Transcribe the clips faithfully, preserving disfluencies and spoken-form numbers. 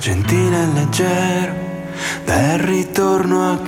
gentile e leggero, del ritorno a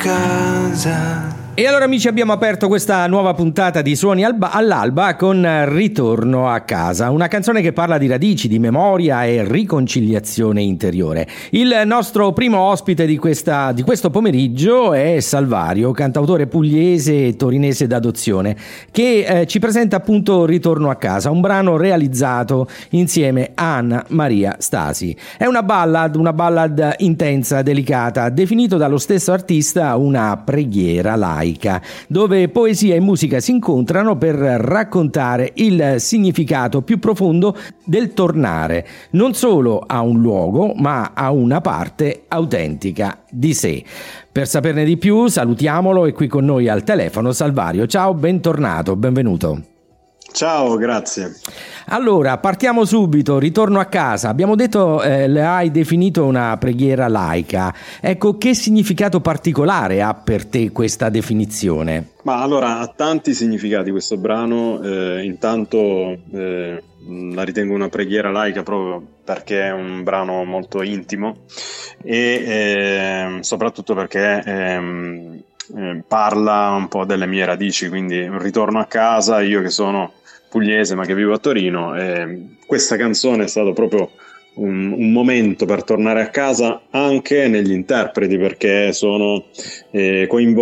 casa. E allora amici, abbiamo aperto questa nuova puntata di Suoni alba, all'alba con Ritorno a casa, una canzone che parla di radici, di memoria e riconciliazione interiore. Il nostro primo ospite di, questa, di questo pomeriggio è Salvario, cantautore pugliese e torinese d'adozione, che eh, ci presenta appunto Ritorno a casa, un brano realizzato insieme a Anna Maria Stasi. È una ballad, una ballad intensa, delicata, definito dallo stesso artista una preghiera laica, dove poesia e musica si incontrano per raccontare il significato più profondo del tornare, non solo a un luogo, ma a una parte autentica di sé. Per saperne di più, salutiamolo, è qui con noi al telefono Salvario. Ciao, bentornato, benvenuto. Ciao, grazie. Allora, partiamo subito, Ritorno a casa. Abbiamo detto, eh, le hai definito una preghiera laica. Ecco, che significato particolare ha per te questa definizione? Ma allora, ha tanti significati questo brano. Eh, intanto eh, la ritengo una preghiera laica proprio perché è un brano molto intimo e eh, soprattutto perché ehm, eh, parla un po' delle mie radici, quindi un ritorno a casa, io che sono pugliese ma che vivo a Torino. Eh, questa canzone è stato proprio un, un momento per tornare a casa anche negli interpreti, perché sono eh,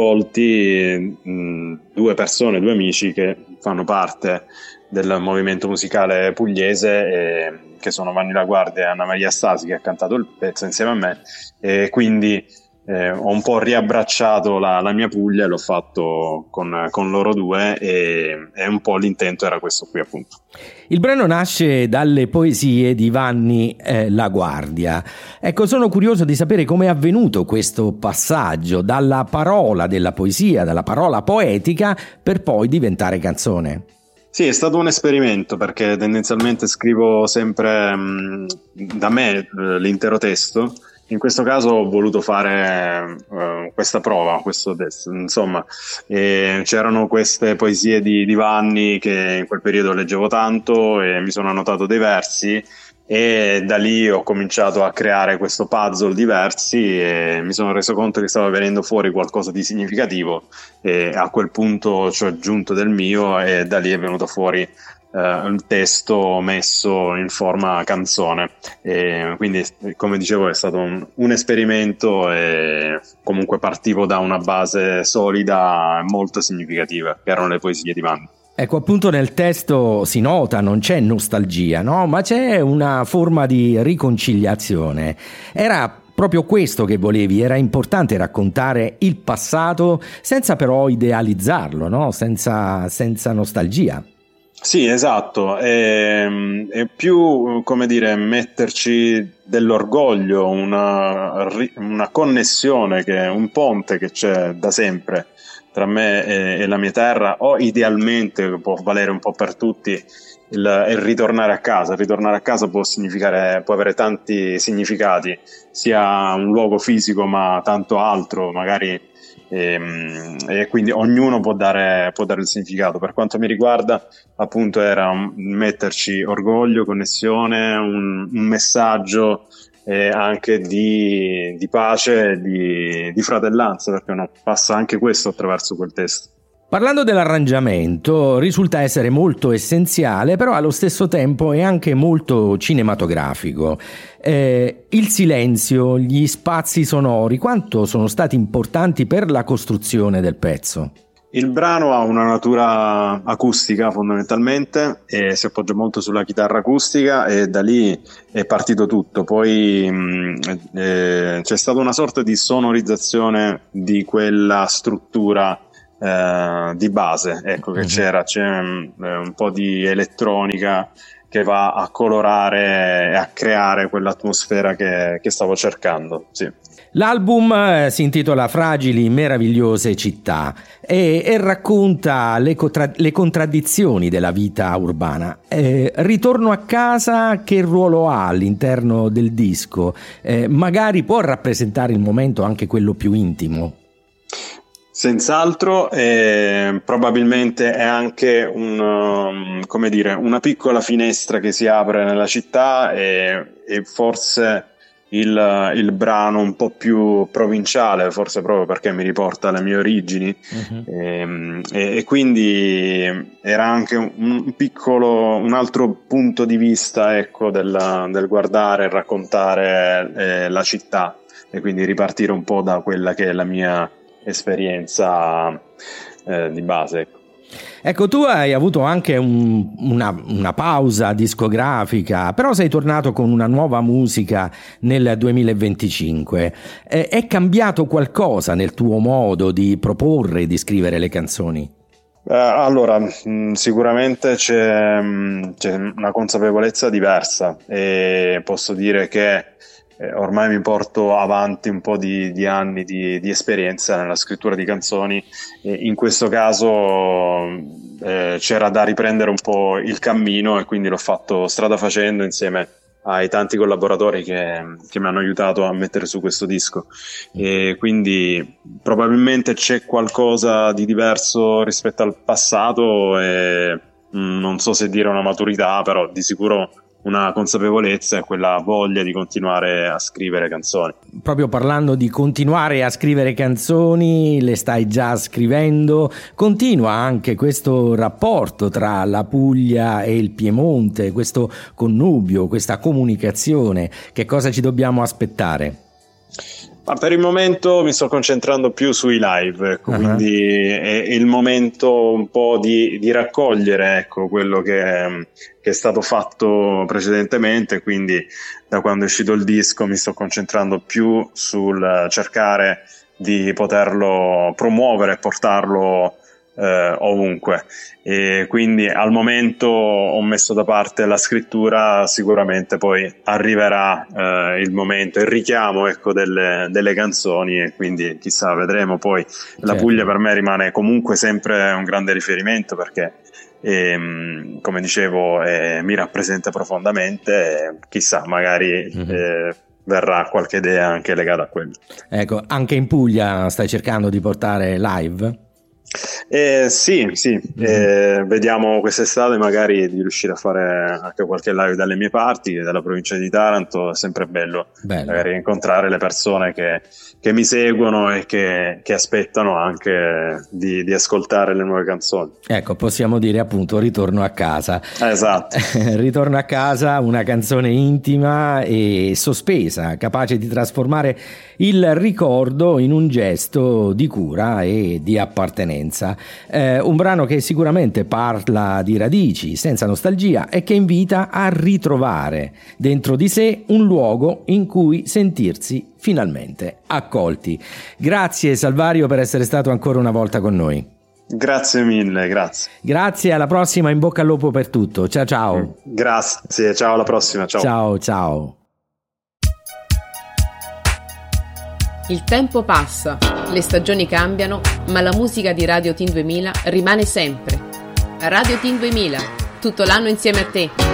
coinvolti mh, due persone, due amici che fanno parte del movimento musicale pugliese, eh, che sono Vanni La Guardia e Anna Maria Stasi, che ha cantato il pezzo insieme a me, e quindi Eh, ho un po' riabbracciato la, la mia Puglia e l'ho fatto con, con loro due, e, e un po' l'intento era questo qui, appunto. Il brano nasce dalle poesie di Vanni eh, La Guardia. Ecco, sono curioso di sapere come è avvenuto questo passaggio dalla parola della poesia, dalla parola poetica, per poi diventare canzone. Sì, è stato un esperimento, perché tendenzialmente scrivo sempre mh, da me eh, l'intero testo. In questo caso ho voluto fare uh, questa prova, questo test, insomma, e c'erano queste poesie di, di Vanni che in quel periodo leggevo tanto e mi sono annotato dei versi, e da lì ho cominciato a creare questo puzzle di versi e mi sono reso conto che stava venendo fuori qualcosa di significativo, e a quel punto ci ho aggiunto del mio e da lì è venuto fuori Uh, il testo messo in forma canzone, e quindi, come dicevo, è stato un, un esperimento, e comunque partivo da una base solida e molto significativa, che erano le poesie di Vanni. Ecco, appunto nel testo si nota, non c'è nostalgia, no? Ma c'è una forma di riconciliazione. Era proprio questo che volevi, era importante raccontare il passato senza però idealizzarlo, no? Senza, senza nostalgia. Sì, esatto, è, è più, come dire, metterci dell'orgoglio, una, una connessione, che è un ponte che c'è da sempre tra me e, e la mia terra, o idealmente può valere un po' per tutti il, il ritornare a casa. Il ritornare a casa può significare, può avere tanti significati, sia un luogo fisico ma tanto altro, magari. E, e quindi ognuno può dare, può dare il significato. Per quanto mi riguarda, appunto, era un, metterci orgoglio, connessione, un, un messaggio eh, anche di, di pace, di, di fratellanza, perché no, passa anche questo attraverso quel testo. Parlando dell'arrangiamento, risulta essere molto essenziale, però allo stesso tempo è anche molto cinematografico. Eh, il silenzio, gli spazi sonori, quanto sono stati importanti per la costruzione del pezzo? Il brano ha una natura acustica fondamentalmente, e si appoggia molto sulla chitarra acustica, e da lì è partito tutto. Poi mh, eh, c'è stata una sorta di sonorizzazione di quella struttura Eh, di base, ecco, che mm-hmm. c'era c'è um, un po' di elettronica che va a colorare e a creare quell'atmosfera che, che stavo cercando. Sì. L'album eh, si intitola Fragili, meravigliose città e, e racconta le, contra- le contraddizioni della vita urbana. Eh, Ritorno a casa, che ruolo ha all'interno del disco? Eh, magari può rappresentare il momento, anche quello più intimo. Senz'altro, eh, probabilmente è anche un, um, come dire, una piccola finestra che si apre nella città, e, e forse il, il brano un po' più provinciale, forse proprio perché mi riporta alle mie origini, uh-huh. e, e, e quindi era anche un, un piccolo, un altro punto di vista, ecco, del, del guardare e raccontare eh, la città, e quindi ripartire un po' da quella che è la mia esperienza eh, di base, ecco. Ecco, tu hai avuto anche un, una, una pausa discografica, però sei tornato con una nuova musica nel duemilaventicinque. Eh, è cambiato qualcosa nel tuo modo di proporre e di scrivere le canzoni? Eh, allora, mh, sicuramente c'è, mh, c'è una consapevolezza diversa, e posso dire che Eh, ormai mi porto avanti un po' di, di anni di, di esperienza nella scrittura di canzoni, e in questo caso eh, c'era da riprendere un po' il cammino, e quindi l'ho fatto strada facendo insieme ai tanti collaboratori che, che mi hanno aiutato a mettere su questo disco, e quindi probabilmente c'è qualcosa di diverso rispetto al passato, e mh, non so se dire una maturità, però di sicuro una consapevolezza e quella voglia di continuare a scrivere canzoni. Proprio parlando di continuare a scrivere canzoni, le stai già scrivendo, continua anche questo rapporto tra la Puglia e il Piemonte, questo connubio, questa comunicazione, che cosa ci dobbiamo aspettare? Ma per il momento mi sto concentrando più sui live, ecco, uh-huh. quindi è, è il momento un po' di, di raccogliere, ecco, quello che, che è stato fatto precedentemente, quindi da quando è uscito il disco mi sto concentrando più sul cercare di poterlo promuovere e portarlo eh, ovunque, e quindi al momento ho messo da parte la scrittura. Sicuramente poi arriverà eh, il momento, il richiamo, ecco, delle, delle canzoni, e quindi chissà, vedremo. Poi certo. La Puglia per me rimane comunque sempre un grande riferimento, perché ehm, come dicevo eh, mi rappresenta profondamente, e chissà, magari mm-hmm. eh, verrà qualche idea anche legata a quello. Ecco, anche in Puglia stai cercando di portare live? Eh, sì, sì, eh, vediamo quest'estate magari di riuscire a fare anche qualche live dalle mie parti, dalla provincia di Taranto. È sempre bello, bello. magari incontrare le persone che, che mi seguono e che, che aspettano anche di, di ascoltare le nuove canzoni. Ecco, possiamo dire appunto ritorno a casa. Esatto. Ritorno a casa, una canzone intima e sospesa, capace di trasformare il ricordo in un gesto di cura e di appartenenza. Eh, un brano che sicuramente parla di radici, senza nostalgia, e che invita a ritrovare dentro di sé un luogo in cui sentirsi finalmente accolti. Grazie Salvario per essere stato ancora una volta con noi. Grazie mille, grazie. Grazie, alla prossima, in bocca al lupo per tutto. Ciao ciao. Grazie, ciao, alla prossima. Ciao. Ciao ciao. Il tempo passa, le stagioni cambiano, ma la musica di Radio Teen duemila rimane sempre. Radio Teen duemila, tutto l'anno insieme a te.